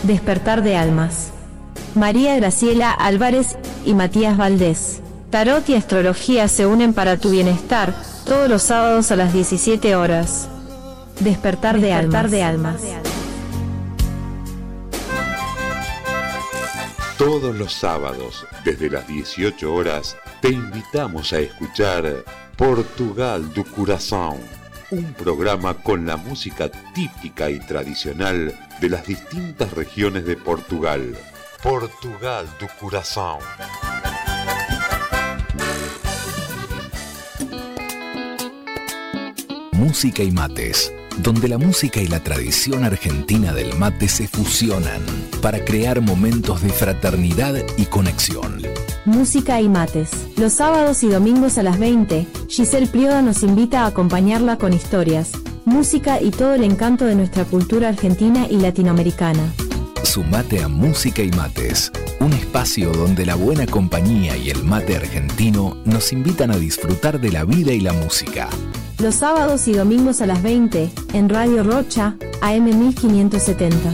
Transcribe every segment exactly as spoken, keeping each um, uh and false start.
Despertar de almas. María Graciela Álvarez y Matías Valdés. Tarot y astrología se unen para tu bienestar, todos los sábados a las diecisiete horas. Despertar, Despertar de almas. De almas. Todos los sábados, desde las dieciocho horas, te invitamos a escuchar Portugal do Coração, un programa con la música típica y tradicional de las distintas regiones de Portugal. Portugal do Coração. Música y mates, donde la música y la tradición argentina del mate se fusionan para crear momentos de fraternidad y conexión. Música y mates. Los sábados y domingos a las veinte, Giselle Prioda nos invita a acompañarla con historias, música y todo el encanto de nuestra cultura argentina y latinoamericana. Sumate a Música y Mates, un espacio donde la buena compañía y el mate argentino nos invitan a disfrutar de la vida y la música. Los sábados y domingos a las veinte, en Radio Rocha, A M mil quinientos setenta.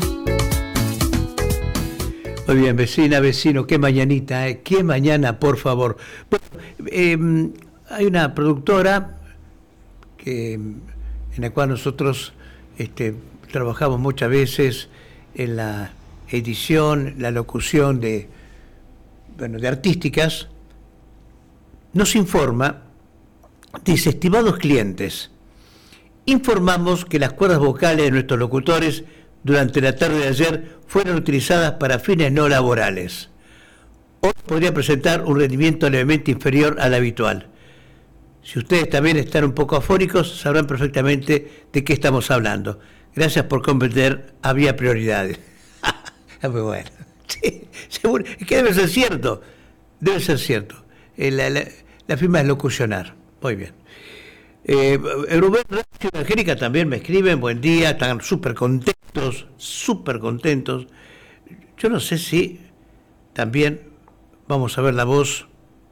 Muy bien, vecina, vecino, qué mañanita, ¿eh? Qué mañana, por favor. Bueno, eh, hay una productora que, en la cual nosotros este, trabajamos muchas veces en la edición, la locución de, bueno, de artísticas, nos informa, dice: estimados clientes, informamos que las cuerdas vocales de nuestros locutores durante la tarde de ayer fueron utilizadas para fines no laborales. Hoy podría presentar un rendimiento levemente inferior al habitual. Si ustedes también están un poco afónicos, sabrán perfectamente de qué estamos hablando. Gracias por comprender, había prioridades. Muy bueno. Sí, seguro, es que debe ser cierto, debe ser cierto. Eh, la, la, la firma es locucionar. Muy bien. Eh, Rubén Racio y Angélica también me escriben, buen día, están súper contentos, súper contentos. Yo no sé si también vamos a ver la voz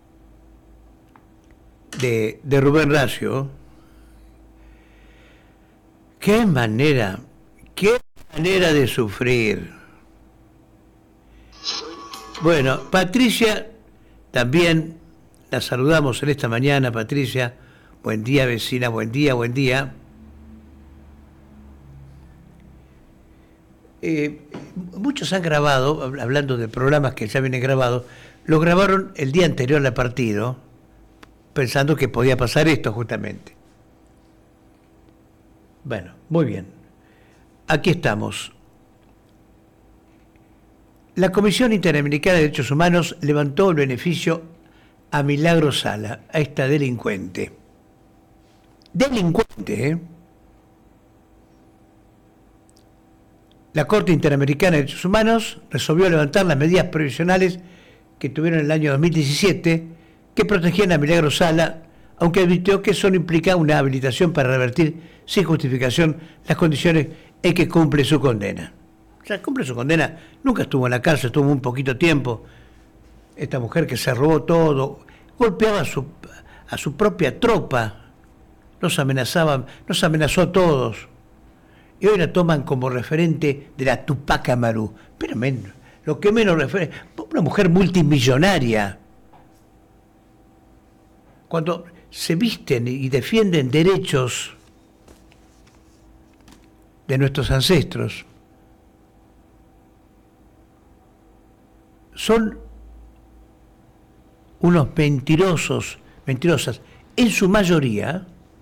de, de Rubén Racio. Qué manera, qué manera de sufrir. Bueno, Patricia, también la saludamos en esta mañana, Patricia. Buen día, vecina, buen día, buen día. Eh, muchos han grabado, hablando de programas que ya vienen grabados, lo grabaron el día anterior al partido, pensando que podía pasar esto justamente. Bueno, muy bien. Aquí estamos. La Comisión Interamericana de Derechos Humanos levantó el beneficio a Milagro Sala, a esta delincuente. Delincuente, ¿eh? La Corte Interamericana de Derechos Humanos resolvió levantar las medidas provisionales que tuvieron en el año dos mil diecisiete que protegían a Milagro Sala, aunque advirtió que eso no implica una habilitación para revertir sin justificación las condiciones en que cumple su condena. O sea, cumple su condena, nunca estuvo en la cárcel, estuvo un poquito tiempo. Esta mujer que se robó todo, golpeaba a su, a su propia tropa, nos amenazaba, nos amenazó a todos. Y hoy la toman como referente de la Tupac Amaru. Pero menos, lo que menos refiere, una mujer multimillonaria. Cuando se visten y defienden derechos de nuestros ancestros, son unos mentirosos, mentirosas, en su mayoría.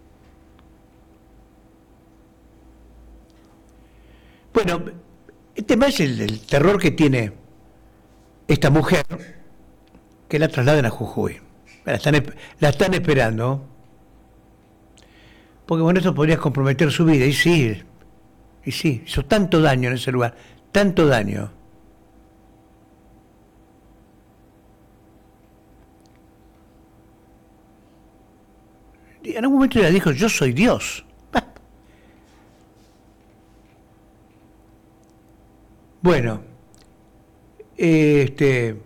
Bueno, el tema es el, el terror que tiene esta mujer, que la trasladen a Jujuy. La están, la están esperando, porque bueno, esto podría comprometer su vida, y sí, y sí, hizo tanto daño en ese lugar, tanto daño. Y en algún momento ella dijo: yo soy Dios. Bueno, este,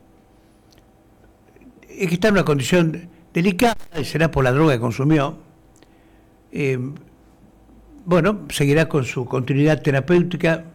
es que está en una condición delicada, y será por la droga que consumió. Eh, bueno, seguirá con su continuidad terapéutica,